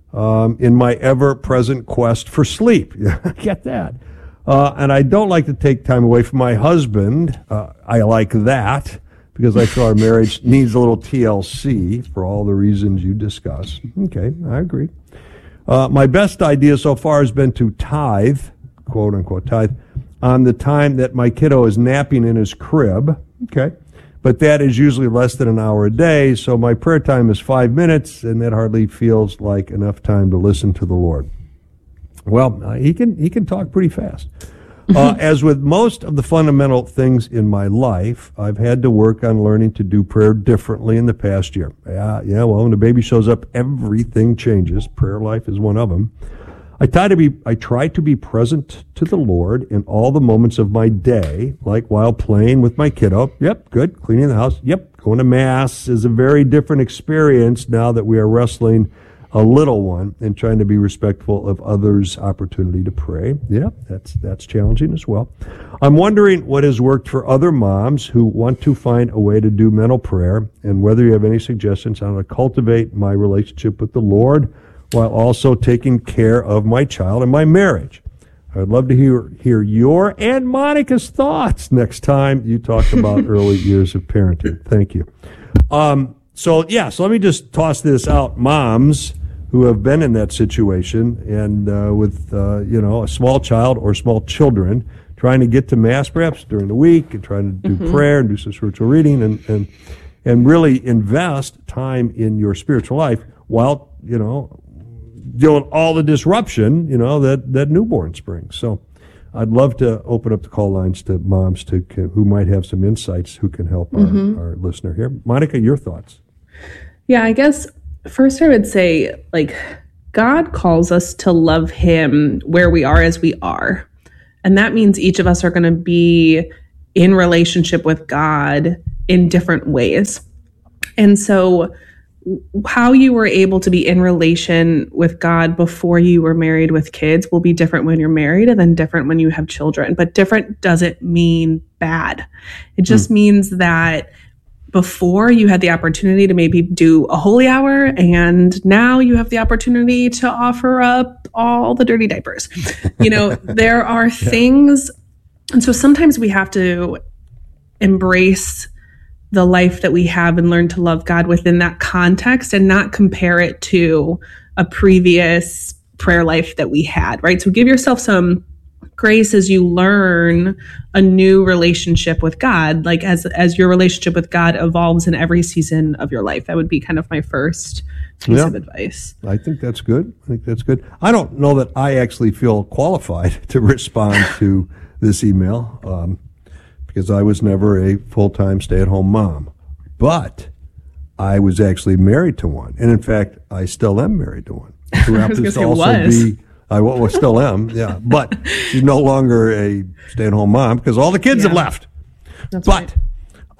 um, in my ever-present quest for sleep. I get that. Uh, and I don't like to take time away from my husband. Uh, I like that, because I feel our marriage needs a little T L C for all the reasons you discuss. Okay, I agree. Uh, my best idea so far has been to tithe, quote unquote tithe, on the time that my kiddo is napping in his crib. Okay, but that is usually less than an hour a day, so my prayer time is five minutes, and that hardly feels like enough time to listen to the Lord. Well, uh, he can he can talk pretty fast. Uh, as with most of the fundamental things in my life, I've had to work on learning to do prayer differently in the past year. Yeah, yeah. Well, when the baby shows up, everything changes. Prayer life is one of them. I try to be I try to be present to the Lord in all the moments of my day, like while playing with my kiddo. Yep, good. Cleaning the house. Yep. Going to Mass is a very different experience now that we are wrestling a little one and trying to be respectful of others' opportunity to pray. Yeah, that's that's challenging as well. I'm wondering what has worked for other moms who want to find a way to do mental prayer, and whether you have any suggestions on how to cultivate my relationship with the Lord while also taking care of my child and my marriage. I'd love to hear hear your and Monica's thoughts next time you talk about early years of parenting. Thank you. Um, so, yeah, so let me just toss this out. Moms who have been in that situation and uh, with, uh, you know, a small child or small children, trying to get to Mass perhaps during the week and trying to do mm-hmm. prayer and do some spiritual reading and, and, and really invest time in your spiritual life while, you know, dealing with all the disruption, you know, that, that newborns bring. So I'd love to open up the call lines to moms to who might have some insights who can help our, mm-hmm. our listener here. Monica, your thoughts? Yeah, I guess first I would say, like, God calls us to love him where we are as we are. And that means each of us are going to be in relationship with God in different ways. And so how you were able to be in relation with God before you were married with kids will be different when you're married and then different when you have children. But different doesn't mean bad. It just mm. means that before you had the opportunity to maybe do a holy hour, and now you have the opportunity to offer up all the dirty diapers. You know, there are yeah. things. And so sometimes we have to embrace the life that we have and learn to love God within that context and not compare it to a previous prayer life that we had, right? So give yourself some grace as you learn a new relationship with God, like as as your relationship with God evolves in every season of your life. That would be kind of my first piece yeah. of advice. I think that's good. I think that's good. I don't know that I actually feel qualified to respond to this email um, because I was never a full-time stay-at-home mom. But I was actually married to one. And in fact, I still am married to one. Who I was going to say was. Be, I well, still am, yeah. But she's no longer a stay-at-home mom because all the kids yeah. have left. That's but right.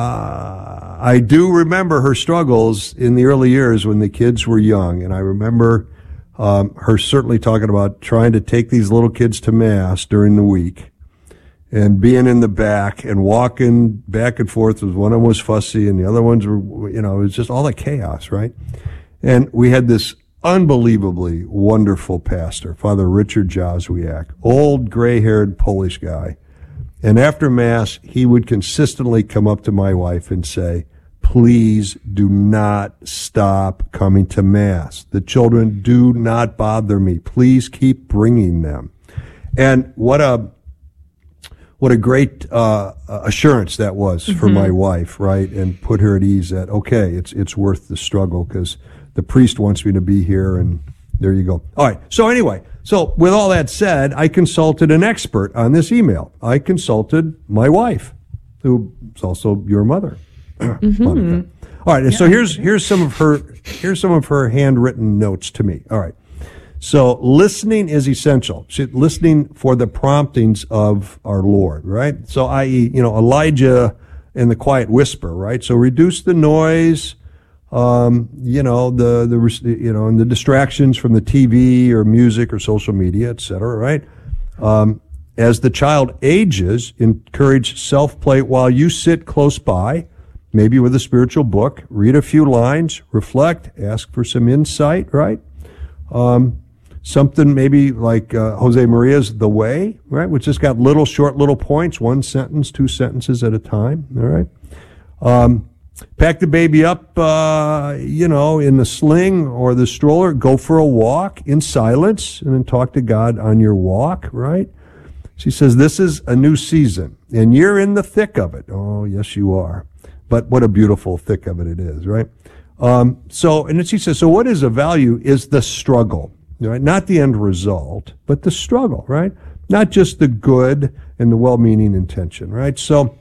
uh, I do remember her struggles in the early years when the kids were young. And I remember um, her certainly talking about trying to take these little kids to Mass during the week and being in the back and walking back and forth. One of them was fussy and the other ones were, you know, it was just all the chaos, right? And we had this unbelievably wonderful pastor, Father Richard Jozwiak, old gray-haired Polish guy. And after Mass, he would consistently come up to my wife and say, please do not stop coming to Mass. The children do not bother me. Please keep bringing them. And what a what a great uh, assurance that was mm-hmm. for my wife, right? And put her at ease that, okay, it's it's worth the struggle because the priest wants me to be here, and there you go. All right. So anyway, so with all that said, I consulted an expert on this email. I consulted my wife, who is also your mother, mm-hmm. Monica. All right. And yeah. so here's here's some of her here's some of her handwritten notes to me. All right. So listening is essential. She, listening for the promptings of our Lord, right? So, that is, you know, Elijah and the quiet whisper, right? So reduce the noise. Um, you know, the, the, you know, and the distractions from the T V or music or social media, et cetera, right? Um, as the child ages, encourage self-play while you sit close by, maybe with a spiritual book, read a few lines, reflect, ask for some insight, right? Um, something maybe like, uh, Jose Maria's The Way, right? Which just got little, short, little points, one sentence, two sentences at a time, all right? Um, Pack the baby up, uh, you know, in the sling or the stroller. Go for a walk in silence and then talk to God on your walk, right? She says, this is a new season and you're in the thick of it. Oh, yes, you are. But what a beautiful thick of it it is, right? Um, so, and then she says, so what is of value is the struggle, right? Not the end result, but the struggle, right? Not just the good and the well-meaning intention, right? So,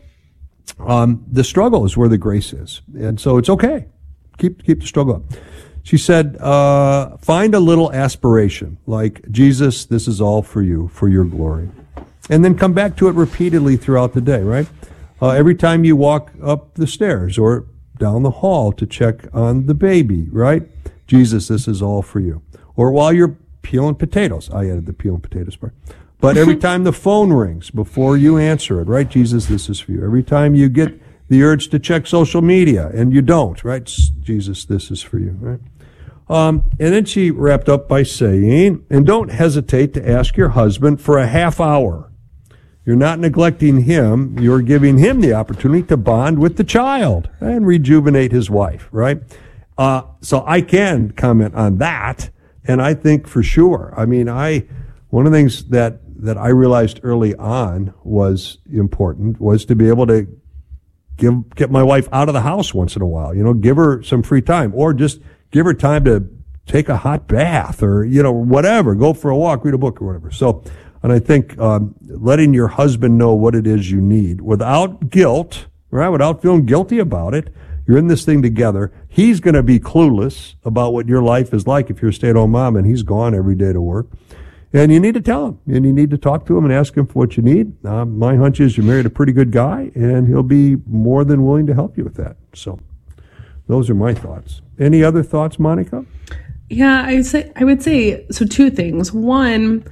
Um, the struggle is where the grace is. And so it's okay. Keep, keep the struggle up. She said, uh, find a little aspiration, like, Jesus, this is all for you, for your glory. And then come back to it repeatedly throughout the day, right? Uh, every time you walk up the stairs or down the hall to check on the baby, right? Jesus, this is all for you. Or while you're peeling potatoes. I added the peeling potatoes part. But every time the phone rings, before you answer it, right? Jesus, this is for you. Every time you get the urge to check social media and you don't, right? Jesus, this is for you, right? Um, and then she wrapped up by saying, and don't hesitate to ask your husband for a half hour. You're not neglecting him. You're giving him the opportunity to bond with the child and rejuvenate his wife, right? Uh, so I can comment on that. And I think for sure, I mean, I, one of the things that that I realized early on was important was to be able to give, get my wife out of the house once in a while, you know, give her some free time or just give her time to take a hot bath or, you know, whatever, go for a walk, read a book or whatever. So, and I think um, letting your husband know what it is you need without guilt, right, without feeling guilty about it. You're in this thing together. He's going to be clueless about what your life is like if you're a stay-at-home mom and he's gone every day to work. And you need to tell him, and you need to talk to him and ask him for what you need. Uh, my hunch is you married a pretty good guy, and he'll be more than willing to help you with that. So those are my thoughts. Any other thoughts, Monica? Yeah, I would say, I would say, so two things. One,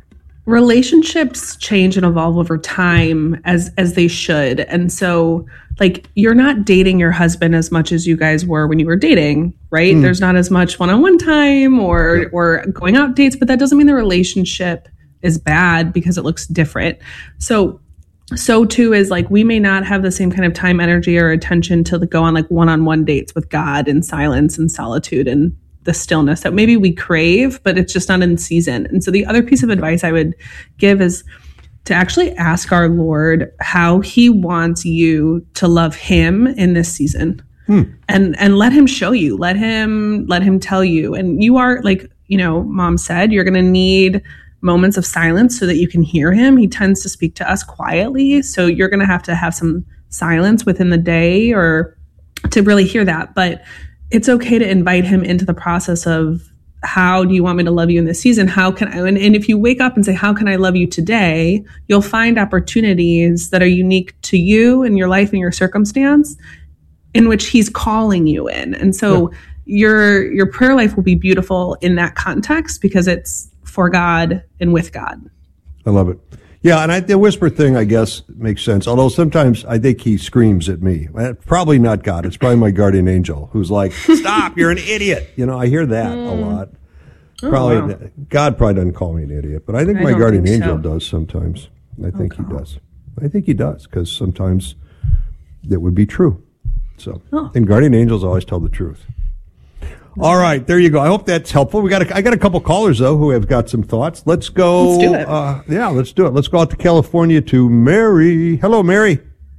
relationships change and evolve over time as as they should. And so, like, you're not dating your husband as much as you guys were when you were dating, right? Mm. There's not as much one-on-one time or yeah. or going out dates, but that doesn't mean the relationship is bad because it looks different. So so too is like, we may not have the same kind of time, energy, or attention to go on like one-on-one dates with God in silence and solitude and the stillness that maybe we crave, but it's just not in season. And so the other piece of advice I would give is to actually ask our Lord how he wants you to love him in this season. Hmm. And and let him show you, let him let him tell you. And you are, like, you know, Mom said, you're going to need moments of silence so that you can hear him. He tends to speak to us quietly, so you're going to have to have some silence within the day or to really hear that. But it's okay to invite him into the process of, how do you want me to love you in this season? How can I, and, and if you wake up and say, how can I love you today? You'll find opportunities that are unique to you and your life and your circumstance in which he's calling you in. And so yeah. your, your prayer life will be beautiful in that context because it's for God and with God. I love it. Yeah, and I, the whisper thing, I guess, makes sense. Although sometimes I think he screams at me. Probably not God. It's probably my guardian angel who's like, stop, you're an idiot. You know, I hear that mm. a lot. Probably oh, wow. God probably doesn't call me an idiot, but I think I my guardian think angel so. does sometimes. I think okay. he does. I think he does, because sometimes that would be true. So, oh. and guardian angels always tell the truth. All right, there you go. I hope that's helpful. We got a, I got a couple callers though who have got some thoughts. Let's go. Let's do it. Uh, yeah, let's do it. Let's go out to California to Mary. Hello, Mary.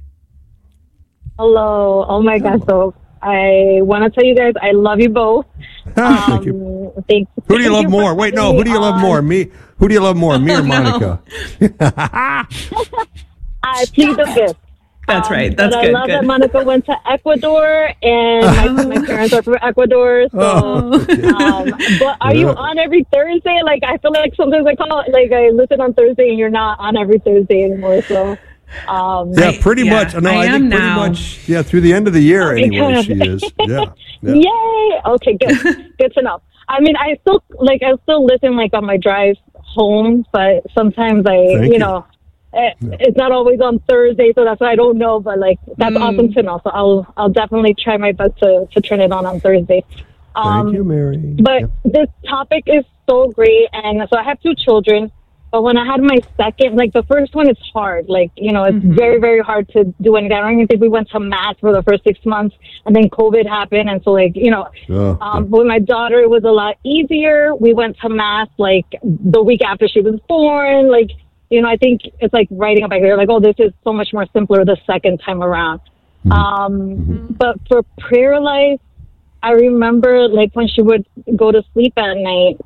Hello. Oh my gosh. So I want to tell you guys, I love you both. Um, Thank you. Thank, who do you love more? Wait, no. Who do you love more? Me. Who do you love more? Me or Monica? I plead the fifth. That's right. Um, That's but good. I love good. that Monica went to Ecuador, and my, my parents are from Ecuador. So, Oh, okay. um, but are you on every Thursday? Like, I feel like sometimes I call it, like, I listen on Thursday, and you're not on every Thursday anymore. So, um, Yeah, pretty yeah, much. No, I I, am think pretty now. much. Yeah, through the end of the year, Okay, anyway, good. she is. Yeah. yeah. Yay! Okay, good. Good to know. I mean, I still like I still listen like on my drive home, but sometimes I, Thank you, you. know, it, it's not always on Thursday, so that's why I don't know. But like that's Mm. awesome to know. So I'll I'll definitely try my best to to turn it on on Thursday. Um, Thank you, Mary. But Yep. this topic is so great, and so I have two children. But when I had my second, like the first one is hard. Like, you know, it's Mm-hmm. very, very hard to do anything. I don't even think we went to mass for the first six months. And then COVID happened. And so, like, you know, Oh, um, but with my daughter, it was a lot easier. We went to mass, like, the week after she was born. Like, you know, I think it's like writing a here, like, oh, this is so much more simpler the second time around. Mm-hmm. Um, but for prayer life, I remember, like, when she would go to sleep at night,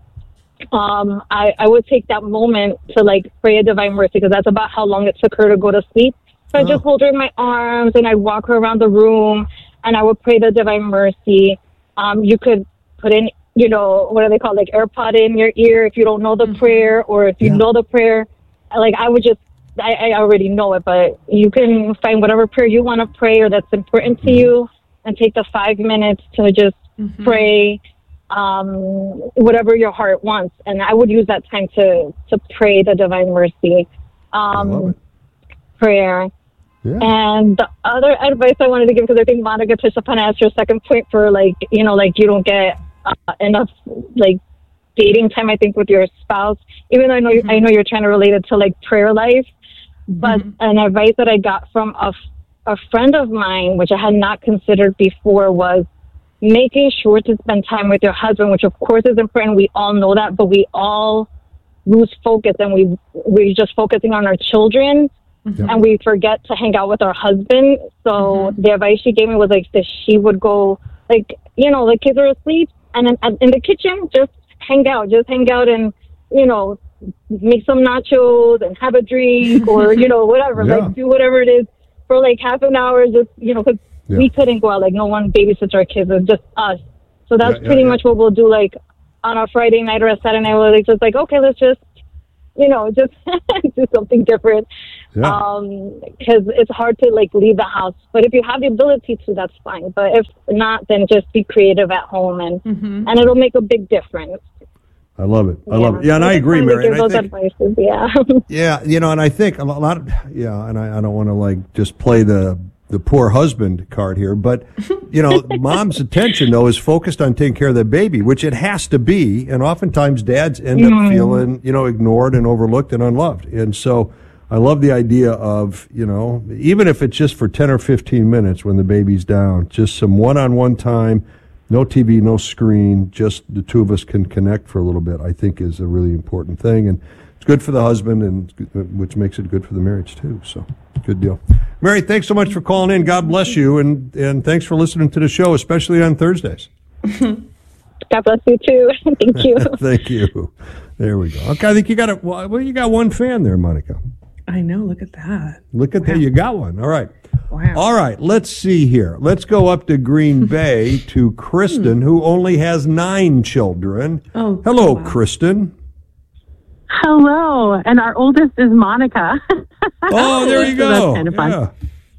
um, I, I would take that moment to like pray a divine mercy because that's about how long it took her to go to sleep. So I just hold her in my arms and I'd walk her around the room and I would pray the divine mercy. Um, you could put in, you know, what are they called? Like AirPod in your ear if you don't know the mm-hmm. prayer, or if you Yeah. know the prayer. Like I would just, I, I already know it, but you can find whatever prayer you want to pray or that's important to you and take the five minutes to just Mm-hmm. pray um, whatever your heart wants. And I would use that time to, to pray the divine mercy um, prayer. Yeah. And the other advice I wanted to give, because I think Monica touched upon as your second point for like, you know, like you don't get uh, enough like dating time, I think, with your spouse, even though I know, mm-hmm. I know you're trying to relate it to like prayer life, but mm-hmm. an advice that I got from a, a friend of mine, which I had not considered before, was making sure to spend time with your husband, which of course is important. We all know that, but we all lose focus and we, we're just focusing on our children mm-hmm. and we forget to hang out with our husband. So mm-hmm. the advice she gave me was like that she would go, like, you know, the kids are asleep and in, in the kitchen, just hang out, just hang out and, you know, make some nachos and have a drink or, you know, whatever, Yeah. like do whatever it is for like half an hour, just, you know, because Yeah. we couldn't go out, like no one babysits our kids, it's just us. So that's Yeah, yeah, pretty yeah. much what we'll do, like on a Friday night or a Saturday night, we're like, just like, okay, let's just, you know, just do something different. Yeah. Um, because it's hard to like leave the house. But if you have the ability to, that's fine. But if not, then just be creative at home, and and it'll make a big difference. I love it. I love it. Yeah, and I just agree, wanted to Mary. give And I those think, advices, yeah. yeah, you know, and I think a lot of, yeah, and I, I don't want to like just play the the poor husband card here, but you know, mom's attention though is focused on taking care of the baby, which it has to be, and oftentimes dads end up Mhm. feeling, you know, ignored and overlooked and unloved. And so I love the idea of, you know, even if it's just for ten or fifteen minutes when the baby's down, just some one-on-one time, no T V, no screen, just the two of us can connect for a little bit, I think is a really important thing. And it's good for the husband, and which makes it good for the marriage too. So good deal. Mary, thanks so much for calling in. God bless you. And, and thanks for listening to the show, especially on Thursdays. God bless you too. Thank you. Thank you. There we go. Okay. I think you got a, well, you got one fan there, Monica. I know. Look at that. Look at that. You got one. All right. Wow. All right. Let's see here. Let's go up to Green Bay to Kristen, who only has nine children. Oh, hello, wow. Kristen. Hello, and our oldest is Monica. Oh, there you So go. that's kind of fun.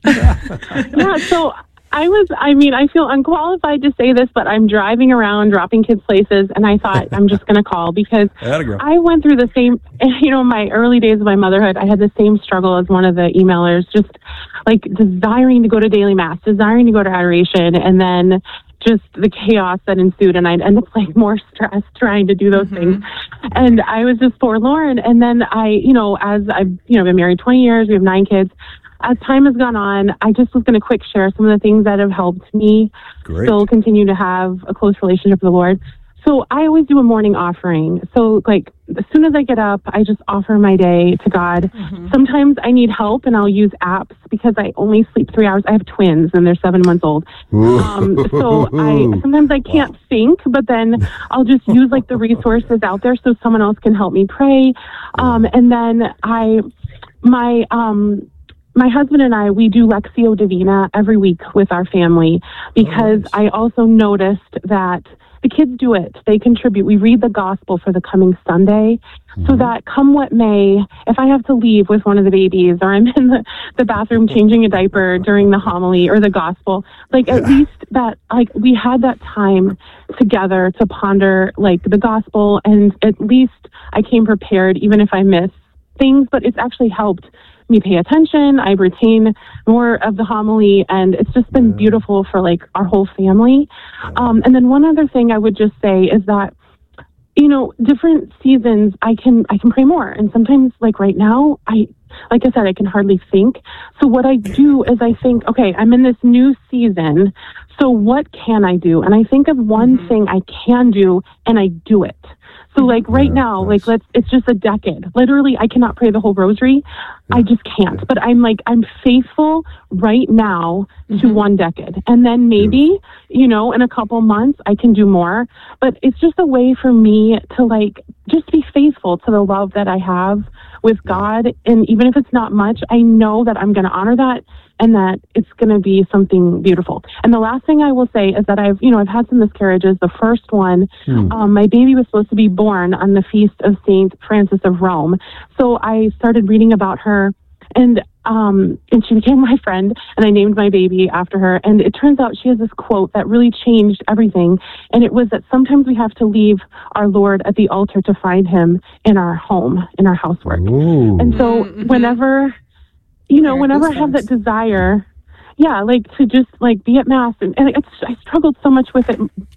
Yeah, so I was, I mean, I feel unqualified to say this, but I'm driving around dropping kids places, and I thought I'm just going to call because Atta girl. I went through the same, you know, my early days of my motherhood, I had the same struggle as one of the emailers, just like desiring to go to daily mass, desiring to go to adoration, and then just the chaos that ensued, and I'd end up like more stressed trying to do those things. And I was just forlorn. And then I, you know, as I've, you know, been married twenty years, we have nine kids. As time has gone on, I just was going to quick share some of the things that have helped me Great. still continue to have a close relationship with the Lord. So I always do a morning offering. So like as soon as I get up, I just offer my day to God. Sometimes I need help and I'll use apps because I only sleep three hours. I have twins and they're seven months old. Um, so I sometimes I can't think, but then I'll just use like the resources out there so someone else can help me pray. Um, and then I, my, um, my husband and I, we do Lectio Divina every week with our family because I also noticed that the kids do it. They contribute. We read the gospel for the coming Sunday so that come what may, if I have to leave with one of the babies or I'm in the, the bathroom changing a diaper during the homily or the gospel, like at least that, like we had that time together to ponder like the gospel, and at least I came prepared even if I miss things, but it's actually helped me pay attention. I retain more of the homily, and it's just been beautiful for like our whole family. Um, and then one other thing I would just say is that, you know, different seasons I can I can pray more, and sometimes like right now I like I said I can hardly think. So what I do is I think, okay, I'm in this new season, so what can I do? And I think of one thing I can do, and I do it. So like right now, like let's, it's just a decade. Literally, I cannot pray the whole rosary. I just can't. But I'm like, I'm faithful right now to one decade. And then maybe, you know, in a couple months, I can do more. But it's just a way for me to like, just be faithful to the love that I have with God. And even if it's not much, I know that I'm going to honor that and that it's going to be something beautiful. And the last thing I will say is that I've, you know, I've had some miscarriages. The first one, Hmm. um, my baby was supposed to be born on the feast of Saint Francis of Rome. So I started reading about her, and um, and she became my friend, and I named my baby after her. And it turns out she has this quote that really changed everything. And it was that sometimes we have to leave our Lord at the altar to find him in our home, in our housework. And so whenever, you know, whenever I have that desire, yeah, like to just like be at mass, and, and it's, I struggled so much with it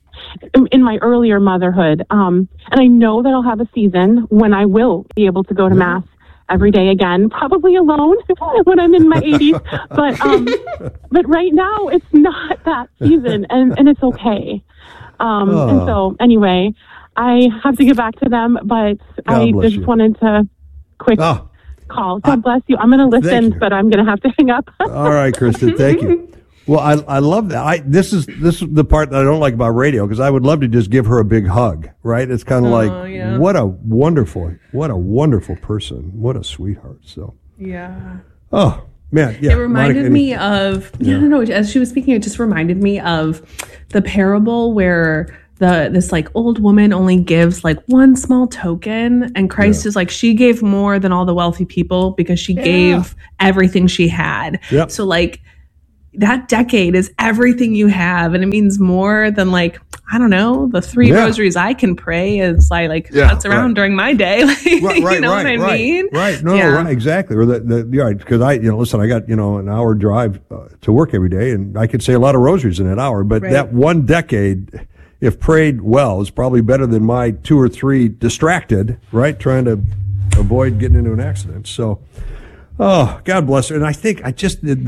in, in my earlier motherhood. Um, and I know that I'll have a season when I will be able to go to mass every day again, probably alone when I'm in my eighties. But um, but right now it's not that season, and, and it's okay. Um, Oh. And so anyway, I have to get back to them, but I bless just you. wanted to quick call. God bless you. I'm going to thank listen, you. but I'm going to have to hang up. All right, Kristen, thank you. Well, I I love that. I this is this is the part that I don't like about radio, because I would love to just give her a big hug, right? It's kind of Oh, like, yeah. what a wonderful, what a wonderful person, what a sweetheart. So, Yeah. oh man, yeah. It reminded Monica, me any- of, Yeah. yeah, no, no, as she was speaking, it just reminded me of the parable where the this like old woman only gives like one small token, and Christ is like, she gave more than all the wealthy people because she Yeah. gave everything she had. Yep. So like that decade is everything you have, and it means more than like, I don't know, the three Yeah. rosaries I can pray as I like Yeah, putz around right. during my day. Like, right, right, you know right, what I right, mean? Right. No, Yeah. no, right, exactly. Or the, the, yeah, because I, you know, listen, I got, you know, an hour drive uh, to work every day, and I could say a lot of rosaries in that hour, but Right. that one decade, if prayed well, is probably better than my two or three distracted, right, trying to avoid getting into an accident. So, oh, God bless her. And I think I just,